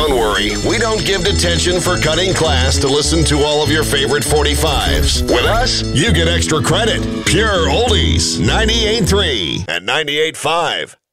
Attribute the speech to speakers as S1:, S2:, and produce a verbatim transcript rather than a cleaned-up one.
S1: don't worry, we don't give detention for cutting class to listen to all of your favorite forty-fives. With us, you get extra credit. Pure Oldies, ninety-eight point three and ninety-eight point five.